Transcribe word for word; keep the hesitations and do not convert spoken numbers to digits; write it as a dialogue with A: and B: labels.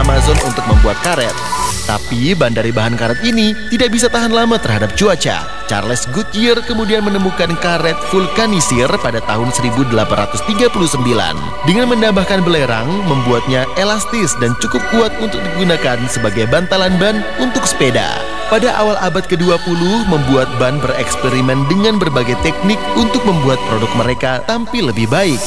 A: Amazon untuk membuat karet. Tapi ban dari bahan karet ini tidak bisa tahan lama terhadap cuaca. Charles Goodyear kemudian menemukan karet vulkanisir pada tahun seribu delapan ratus tiga puluh sembilan. Dengan menambahkan belerang, membuatnya elastis dan cukup kuat untuk digunakan sebagai bantalan ban untuk sepeda. Pada awal abad kedua puluh, membuat ban bereksperimen dengan berbagai teknik untuk membuat produk mereka tampil lebih baik.